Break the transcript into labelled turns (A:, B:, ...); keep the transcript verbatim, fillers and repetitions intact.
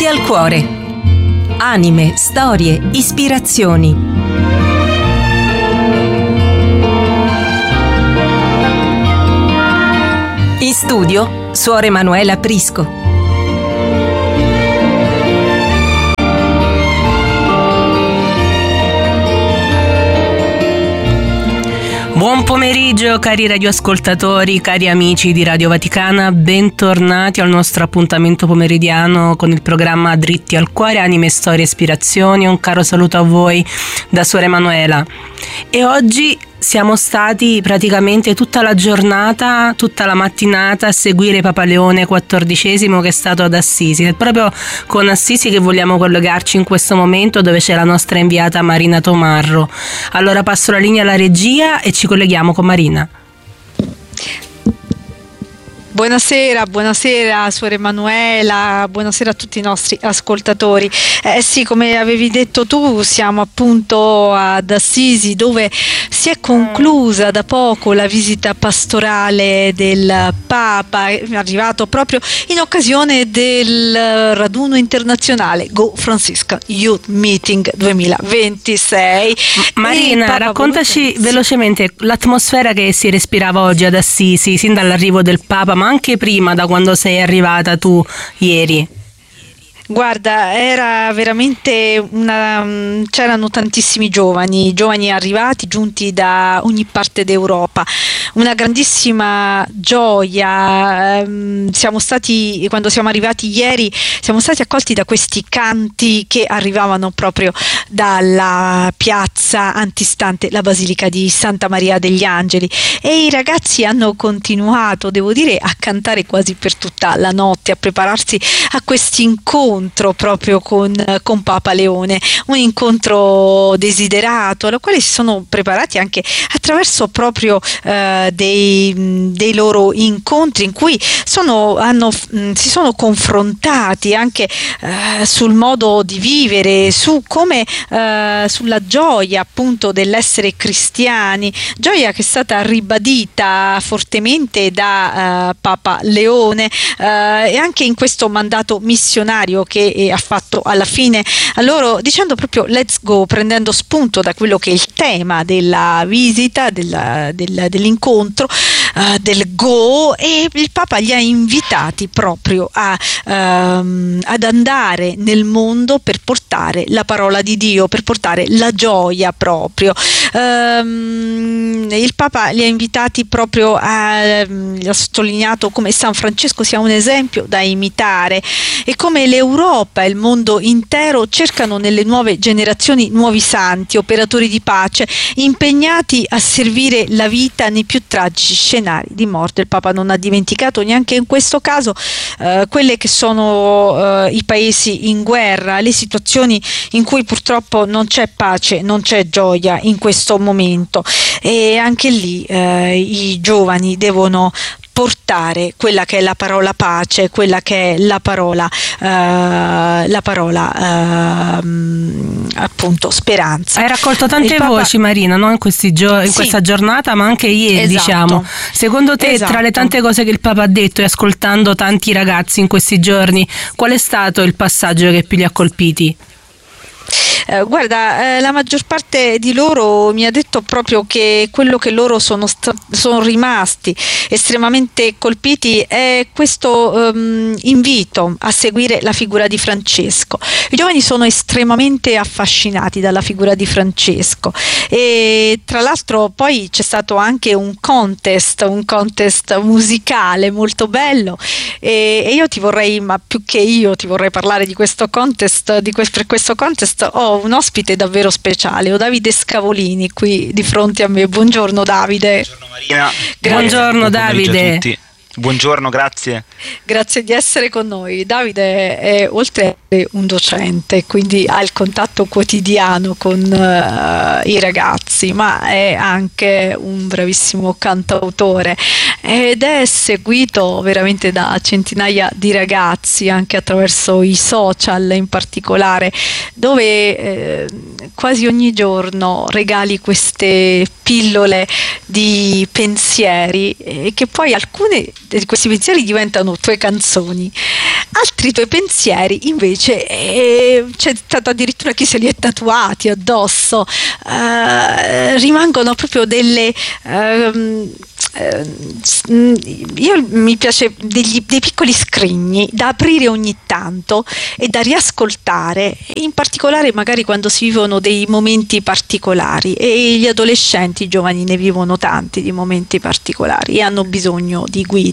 A: Dritti al cuore. Anime, storie, ispirazioni. In studio, Suor Emanuela Prisco. Buon pomeriggio cari radioascoltatori, cari amici di Radio Vaticana, bentornati al nostro appuntamento pomeridiano con il programma Dritti al cuore, anime, storie, ispirazioni. Un caro saluto a voi da Suor Emanuela. E oggi siamo stati praticamente tutta la giornata, tutta la mattinata a seguire Papa Leone quattordicesimo che è stato ad Assisi. È proprio con Assisi che vogliamo collegarci in questo momento, dove c'è la nostra inviata Marina Tomarro. Allora passo la linea alla regia e ci colleghiamo con Marina.
B: Buonasera, buonasera Suor Emanuela, buonasera a tutti i nostri ascoltatori. Eh sì, come avevi detto tu, siamo appunto ad Assisi, dove si è conclusa da poco la visita pastorale del Papa, è arrivato proprio in occasione del raduno internazionale Go Franciscan Youth Meeting duemilaventisei.
A: Marina, raccontaci voluto... velocemente l'atmosfera che si respirava oggi ad Assisi, sin dall'arrivo del Papa, ma anche prima, da quando sei arrivata tu ieri.
B: Guarda, era veramente una, c'erano tantissimi giovani, giovani arrivati, giunti da ogni parte d'Europa. Una grandissima gioia. Siamo stati, quando siamo arrivati ieri, siamo stati accolti da questi canti che arrivavano proprio dalla piazza antistante la Basilica di Santa Maria degli Angeli, e i ragazzi hanno continuato, devo dire, a cantare quasi per tutta la notte, a prepararsi a questi incontri proprio con, con Papa Leone, un incontro desiderato, alla quale si sono preparati anche attraverso proprio eh, dei, dei loro incontri in cui sono, hanno, mh, si sono confrontati anche eh, sul modo di vivere, su come eh, sulla gioia appunto dell'essere cristiani, gioia che è stata ribadita fortemente da eh, Papa Leone eh, e anche in questo mandato missionario che ha fatto alla fine a loro, dicendo proprio let's go, prendendo spunto da quello che è il tema della visita, della, del, dell'incontro, uh, del go, e il Papa li ha invitati proprio a, um, ad andare nel mondo per portare la parola di Dio, per portare la gioia proprio. Um, il Papa li ha invitati proprio a, um, ha sottolineato come San Francesco sia un esempio da imitare e come l'Europa L'Europa e il mondo intero cercano nelle nuove generazioni nuovi santi, operatori di pace, impegnati a servire la vita nei più tragici scenari di morte. Il Papa non ha dimenticato neanche in questo caso eh, quelle che sono eh, i paesi in guerra, le situazioni in cui purtroppo non c'è pace, non c'è gioia in questo momento, e anche lì eh, i giovani devono portare quella che è la parola pace, quella che è la parola eh, la parola eh, appunto speranza.
A: Hai raccolto tante
B: Papa...
A: voci, Marina, no? in, questi gio- in
B: sì.
A: questa giornata, ma anche ieri,
B: esatto.
A: diciamo. Secondo te,
B: esatto.
A: tra le tante cose che il Papa ha detto e ascoltando tanti ragazzi in questi giorni, qual è stato il passaggio che più li ha colpiti?
B: Eh, guarda, eh, la maggior parte di loro mi ha detto proprio che quello che loro sono, st- sono rimasti estremamente colpiti è questo um, invito a seguire la figura di Francesco. I giovani sono estremamente affascinati dalla figura di Francesco, e tra l'altro poi c'è stato anche un contest, un contest musicale molto bello, e, e io ti vorrei, ma più che io ti vorrei parlare di questo contest, di que- per questo contest ho un ospite davvero speciale, ho Davide Scavolini qui di fronte a me. Buongiorno Davide.
C: Buongiorno Marina.
A: Buongiorno Davide.
C: A tutti. Buongiorno, grazie.
B: Grazie di essere con noi. Davide è, oltre a un docente, quindi ha il contatto quotidiano con uh, i ragazzi, ma è anche un bravissimo cantautore ed è seguito veramente da centinaia di ragazzi anche attraverso i social in particolare, dove eh, quasi ogni giorno regali queste pillole di pensieri e che poi alcune di questi pensieri diventano tue canzoni, altri tuoi pensieri invece eh, c'è stato addirittura chi se li è tatuati addosso, eh, rimangono proprio delle eh, io mi piace degli, dei piccoli scrigni da aprire ogni tanto e da riascoltare, in particolare magari quando si vivono dei momenti particolari, e gli adolescenti, i giovani ne vivono tanti di momenti particolari e hanno bisogno di guida.